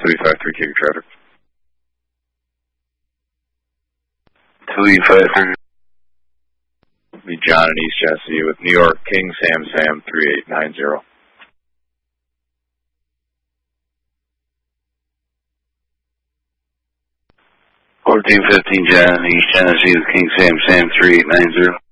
353 King traffic. 253. Be John in East Genesee with New York King Sam 3890. 1415 John in East Genesee with King Sam 3890.